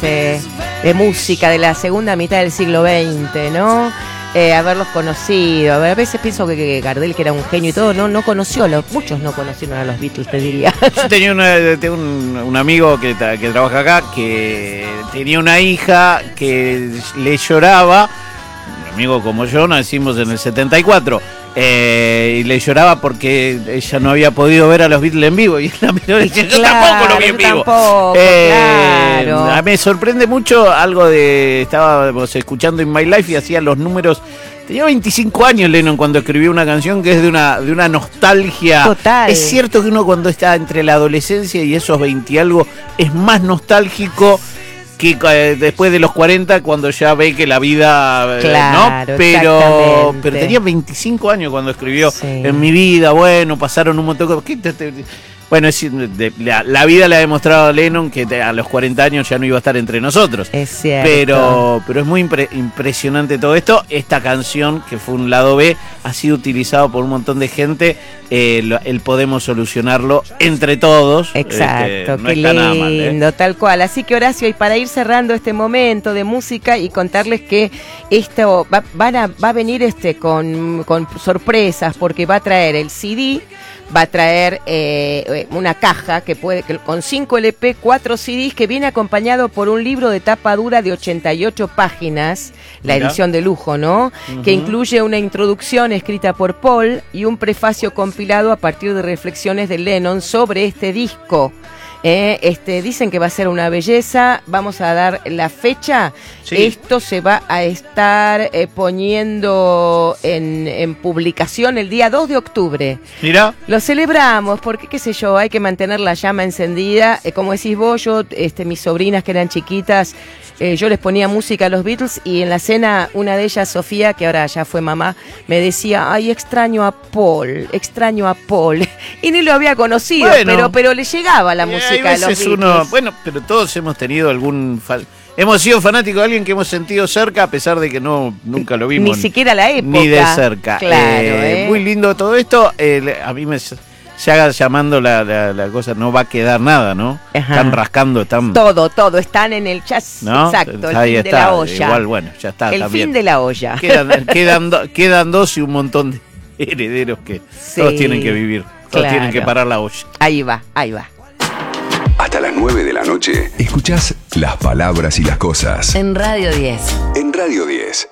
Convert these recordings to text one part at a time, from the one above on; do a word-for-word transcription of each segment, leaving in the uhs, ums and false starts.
este, de música de la segunda mitad del siglo veinte, ¿no? Eh, haberlos conocido. A veces pienso que, que Gardel, que era un genio y todo, no, no conoció, a los, muchos no conocieron a los Beatles, te diría. Yo tenía una, tengo un, un amigo que, que trabaja acá, que tenía una hija que le lloraba, un amigo como yo, nacimos en el setenta y cuatro, eh, y le lloraba porque ella no había podido ver a los Beatles en vivo, y la miró y decía, yo claro, tampoco lo vi en vivo. Tampoco, eh, claro. Me sorprende mucho algo de, estábamos escuchando In My Life y hacía los números. Tenía veinticinco años Lennon cuando escribió una canción que es de una, de una nostalgia. Total. Es cierto que uno cuando está entre la adolescencia y esos veinte y algo es más nostálgico que eh, después de los cuarenta, cuando ya ve que la vida, claro, ¿no? Pero, pero tenía veinticinco años cuando escribió, sí. En mi vida, bueno, pasaron un montón de cosas. ¿Qué te, te, Bueno, es, de, la, la vida le ha demostrado a Lennon que te, a los cuarenta años ya no iba a estar entre nosotros. Es cierto. Pero, pero es muy impre, impresionante todo esto. Esta canción, que fue un lado B, ha sido utilizado por un montón de gente. Eh, lo, el podemos solucionarlo entre todos. Exacto, este, no qué está lindo, nada mal, ¿eh? Tal cual. Así que, Horacio, y para ir cerrando este momento de música y contarles que esto va, van a, va a venir este con, con sorpresas, porque va a traer el C D, va a traer eh, una caja que puede que, con cinco L P, cuatro C Ds, que viene acompañado por un libro de tapa dura de ochenta y ocho páginas, la Mira. edición de lujo, ¿no? Uh-huh. Que incluye una introducción escrita por Paul y un prefacio compilado a partir de reflexiones de Lennon sobre este disco. Eh, este, dicen que va a ser una belleza. Vamos a dar la fecha. Sí. Esto se va a estar eh, poniendo en, en publicación el día dos de octubre. Mira. Lo celebramos porque, qué sé yo, hay que mantener la llama encendida. Eh, como decís vos, yo, este, mis sobrinas que eran chiquitas, eh, yo les ponía música a los Beatles, y en la cena una de ellas, Sofía, que ahora ya fue mamá, me decía, ay, extraño a Paul, extraño a Paul. Y ni lo había conocido, bueno, pero, pero le llegaba la música. A los Beatles. Uno, bueno, pero todos hemos tenido algún... Fal... Hemos sido fanáticos de alguien que hemos sentido cerca, a pesar de que no nunca lo vimos. Ni siquiera la época. Ni de cerca. Claro, eh, eh. Muy lindo todo esto. Eh, a mí me... Se haga llamando la, la, la cosa, no va a quedar nada, ¿no? Ajá. Están rascando, están... Todo, todo, están en el jazz, ¿no? Exacto, el Ahí fin está, de la olla. Igual, bueno, ya está, El también. fin de la olla. Quedan, quedan, do, quedan dos y un montón de herederos que sí, todos tienen que vivir, todos claro. tienen que parar la olla. Ahí va, ahí va. Hasta las nueve de la noche, escuchás Las Palabras y las Cosas. En Radio diez. En Radio diez.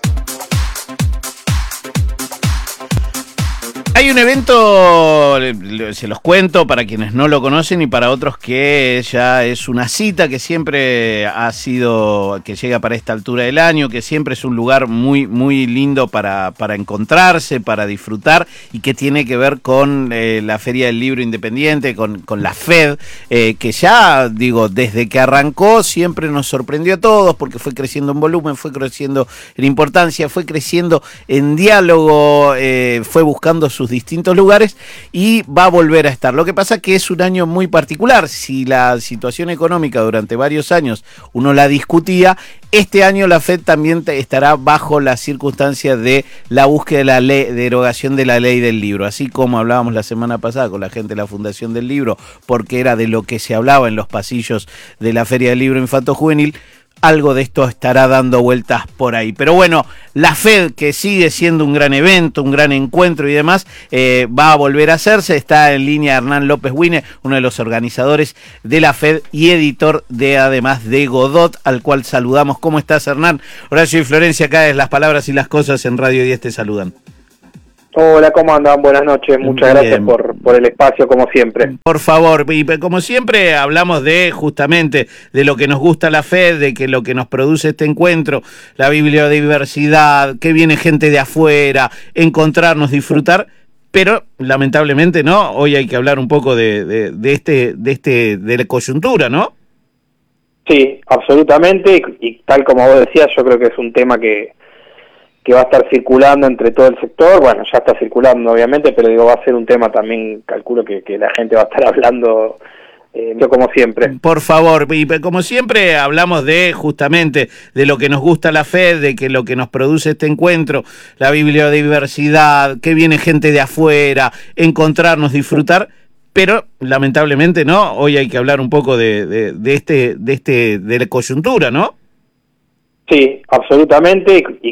Hay un evento, se los cuento para quienes no lo conocen y para otros que ya es una cita que siempre ha sido, que llega para esta altura del año, que siempre es un lugar muy muy lindo para, para encontrarse, para disfrutar, y que tiene que ver con eh, la Feria del Libro Independiente, con, con la FED, eh, que ya, digo, desde que arrancó siempre nos sorprendió a todos, porque fue creciendo en volumen, fue creciendo en importancia, fue creciendo en diálogo, eh, fue buscando sus distintos lugares, y va a volver a estar. Lo que pasa es que es un año muy particular. Si la situación económica durante varios años uno la discutía, este año la FED también estará bajo las circunstancias de la búsqueda de la ley, de derogación de la ley del libro, así como hablábamos la semana pasada con la gente de la Fundación del Libro, porque era de lo que se hablaba en los pasillos de la Feria del Libro Infanto Juvenil. Algo de esto estará dando vueltas por ahí. Pero bueno, la FED, que sigue siendo un gran evento, un gran encuentro y demás, eh, va a volver a hacerse. Está en línea Hernán López Wine, uno de los organizadores de la FED y editor de, además, de Godot, al cual saludamos. ¿Cómo estás, Hernán? Horacio y Florencia, acá es Las Palabras y las Cosas en Radio diez, te saludan. Hola, ¿cómo andan? Buenas noches, muchas Bien. gracias por, por el espacio, como siempre. Por favor, y como siempre hablamos de, justamente, de lo que nos gusta la FED, de que lo que nos produce este encuentro, la bibliodiversidad, que viene gente de afuera, encontrarnos, disfrutar, pero lamentablemente, ¿no? Hoy hay que hablar un poco de, de, de este, de este, de la coyuntura, ¿no? Sí, absolutamente, y, y tal como vos decías, yo creo que es un tema que que va a estar circulando entre todo el sector. Bueno, ya está circulando obviamente, pero digo, va a ser un tema también, calculo que, que la gente va a estar hablando, eh, como siempre. Por favor, y como siempre hablamos de, justamente, de lo que nos gusta la FED, de que lo que nos produce este encuentro, la bibliodiversidad, que viene gente de afuera, encontrarnos, disfrutar, pero lamentablemente no, hoy hay que hablar un poco de, de, de este, de este, de la coyuntura, ¿no? Sí, absolutamente, y